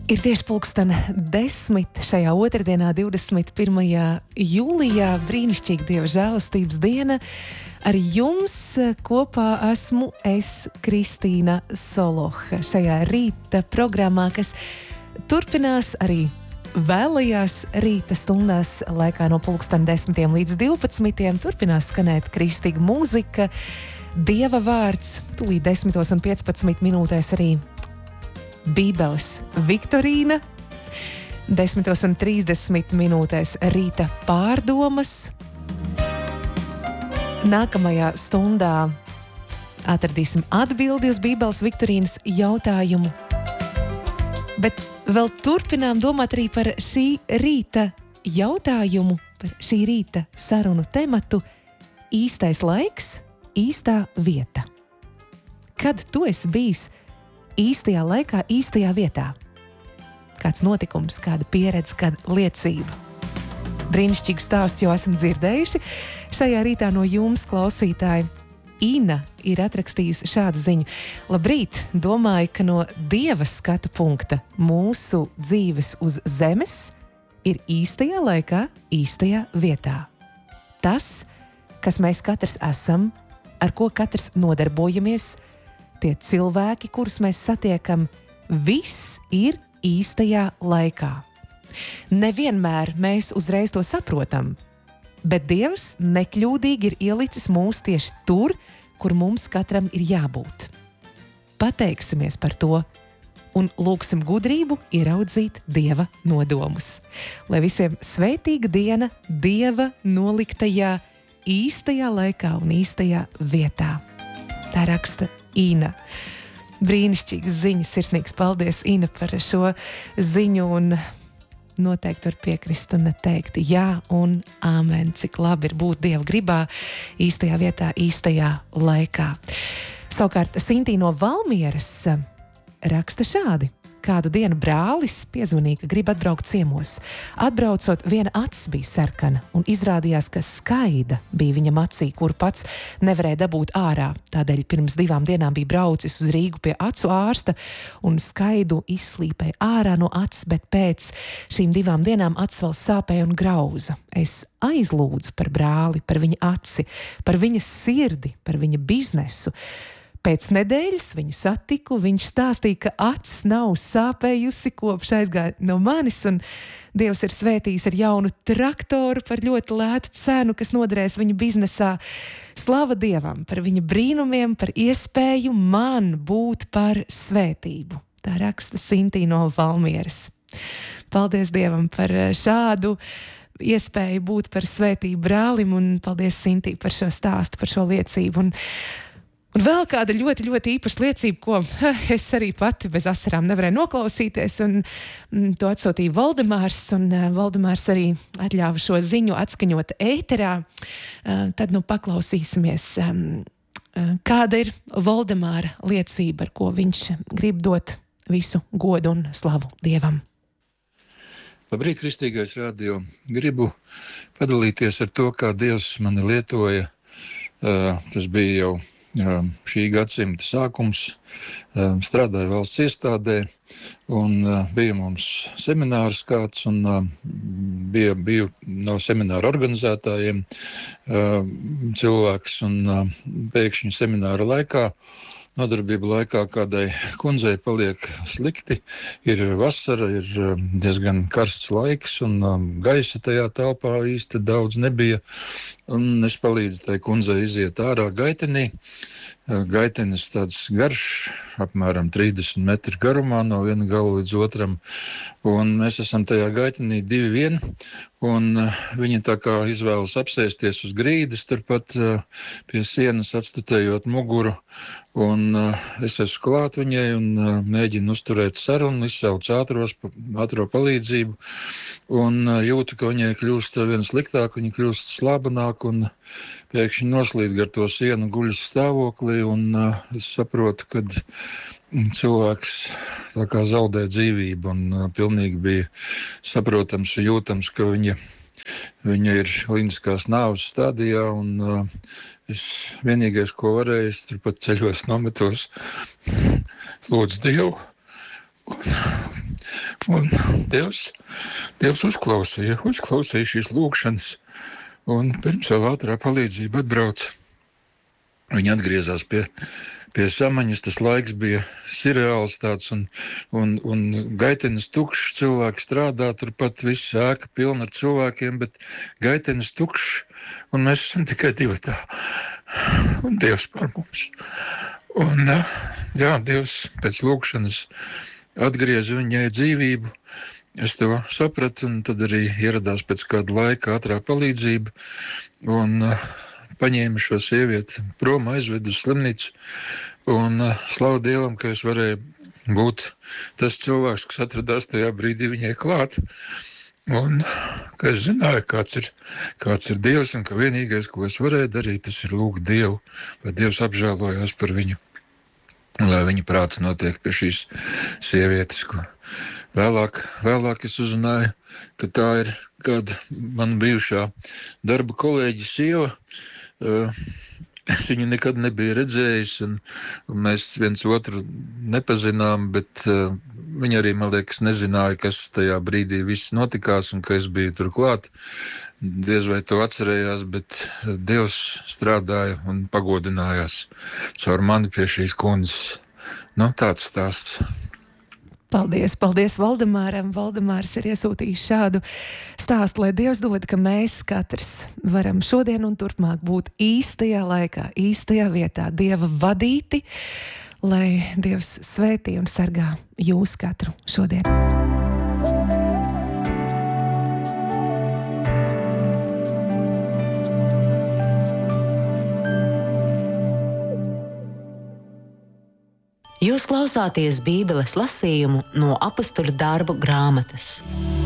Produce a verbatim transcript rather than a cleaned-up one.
Ir tieši pulksten desmit šajā otrdienā, divdesmit pirmajā jūlijā, brīnišķīga Dieva žēlastības diena. Ar jums kopā esmu es, Kristīna Soloha, šajā rīta programmā, kas turpinās arī vēlajās rīta stundās laikā no pulksten desmitiem līdz divpadsmitiem. Turpinās skanēt kristīga mūzika, Dieva vārds, tūlīt desmitos un piecpadsmit minūtēs arī Bībeles viktorīna, desmitos un trīsdesmit minūtēs rīta pārdomas. Nākamajā stundā atradīsim atbildi uz Bībeles viktorīnas jautājumu. Bet vēl turpinām domāt arī par šī rīta jautājumu, par šī rīta sarunu tematu īstais laiks, īstā vieta. Kad tu esi bijis īstajā laikā, īstajā vietā? Kāds notikums, kāda pieredze, kāda liecība? Brīnišķīgu stāstu jau esam dzirdējuši. Šajā rītā no jums, klausītāji, Ina ir atrakstījusi šādu ziņu. Labrīt! Domāju, ka no Dieva skatu punkta mūsu dzīves uz zemes ir īstajā laikā, īstajā vietā. Tas, kas mēs katrs esam, ar ko katrs nodarbojamies, tie cilvēki, kurus mēs satiekam, viss ir īstajā laikā. Nevienmēr mēs uzreiz to saprotam, bet Dievs nekļūdīgi ir ielicis mūs tieši tur, kur mums katram ir jābūt. Pateiksimies par to un lūgsim gudrību ieraudzīt Dieva nodomus. Lai visiem svētīga diena Dieva noliktajā īstajā laikā un īstajā vietā. Tā raksta Ina. Brīnišķīgas ziņas, sirsnīgs paldies, Ina, par šo ziņu, un noteikti var piekrist un teikt jā un āmen, cik labi ir būt Dieva gribā, īstajā vietā, īstajā laikā. Savukārt Sintī no Valmieras raksta šādi. Kādu dienu brālis piezvanīja, ka grib atbraukt ciemos. Atbraucot, viena acis bija sarkana un izrādījās, ka skaida bija viņam acī, kuru pats nevarēja dabūt ārā. Tādēļ pirms divām dienām bija braucis uz Rīgu pie acu ārsta un skaidu izslīpēja ārā no acis, bet pēc šīm divām dienām acis vēl sāpēja un grauza. Es aizlūdzu par brāli, par viņa aci, par viņa sirdi, par viņa biznesu. Pēc nedēļas viņu satiku, viņš stāstīja, ka acis nav sāpējusi kopš aizgāja no manis, un Dievs ir svētījis ar jaunu traktoru par ļoti lētu cenu, kas noderēs viņa biznesā. Slava Dievam par viņa brīnumiem, par iespēju man būt par svētību. Tā raksta Sintī no Valmieras. Paldies Dievam par šādu iespēju būt par svētību brālim, un paldies Sintī par šo stāstu, par šo liecību. Un Un vēl kāda ļoti, ļoti īpaša liecība, ko es arī pati bez asarām nevarēju noklausīties, un mm, to atsūtīja Valdemārs, un uh, Valdemārs arī atļāva šo ziņu atskaņot ēterā. Uh, tad nu paklausīsimies, um, uh, kāda ir Valdemāra liecība, ar ko viņš grib dot visu godu un slavu Dievam. Labrīt, kristīgais radio. Gribu padalīties ar to, kā Dievs mani lietoja. Uh, tas bija jau šī gadsimta sākums, strādāju valsts iestādē, un bija mums seminārs kāds, un bija, biju no semināra organizētājiem cilvēks, un pēkšņi semināra laikā, nodarbību laikā kādai kundzei paliek slikti, ir vasara, ir diezgan karsts laiks, un gaisa tajā telpā īsti daudz nebija, un es palīdzu tai kundzei iziet ārā gaitenī. Gaitenis tāds garš, apmēram trīsdesmit metri garumā no viena gala līdz otram, un mēs esam tajā gaitenī divi vien, un viņi tā kā izvēlas apsēsties uz grīdas, turpat pie sienas atstutējot muguru, un es esmu klāt viņai un mēģinu uzturēt sarunu, izsaucu ātros, ātro palīdzību, un jūtu, ka viņai kļūst vien sliktāk, viņa kļūst slābanāk, un pēkšņi noslīd gar to sienu guļas stāvoklī, un uh, es saprotu, ka cilvēks tā kā zaudē dzīvību, un uh, pilnīgi bija saprotams un jūtams, ka viņa, viņa ir kliniskās nāves stadijā, un uh, es vienīgais, ko varēju, es turpat ceļos nometos, lūdzu Dievu, un, Un Dievs, Dievs uzklausīja, uzklausīja šīs lūkšanas, un pirms vēl ātrā palīdzība atbrauca. Viņi atgriezās pie, pie samaņas, tas laiks bija sirreāls tāds, un, un, un gaitenis tukšs, cilvēki strādā, turpat viss ēka pilna ar cilvēkiem, bet gaitenis tukšs, un mēs esam tikai divi tā, un Dievs par mums. Un, jā, Dievs pēc lūkšanas atgrieza viņai dzīvību, es to sapratu, un tad arī ieradās pēc kāda laika ātrā palīdzība, un uh, paņēma šo sievieti prom, aizvedu uz slimnīcu, un uh, slavu Dievam, ka es varēju būt tas cilvēks, kas atradās tajā brīdī viņai klāt, un ka es zināju, kāds ir, kāds ir Dievs, un ka vienīgais, ko es varēju darīt, tas ir lūgt Dievu, lai Dievs apžēlojās par viņu, lai viņa prāts notiek pie šīs sievietes, ko vēlāk, vēlāk es uzzināju, ka tā ir kāda man bijušā darba kolēģa sieva. Es viņu nekad nebiju redzējis, un, un mēs viens otru nepazinām, bet uh, viņa arī, man liekas, nezināja, kas tajā brīdī viss notikās, un ka es biju tur klāt. Diez vai to atcerējās, bet Dievs strādāja un pagodinājās caur mani pie šīs kundzes. Nu, tāds stāsts. Paldies, paldies Valdemāram. Valdemārs ir iesūtījis šādu stāstu, lai Dievs dod, ka mēs katrs varam šodien un turpmāk būt īstajā laikā, īstajā vietā, Dieva vadīti, lai Dievs svētī un sargā jūs katru šodien. Jūs klausāties Bībeles lasījumu no Apustuļu darbu grāmatas.